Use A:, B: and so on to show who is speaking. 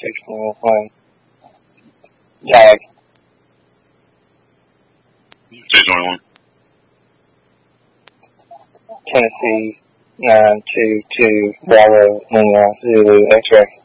A: 1621. Jag.
B: 221.
A: Tennessee 922 Bravo Lima Zulu X-ray.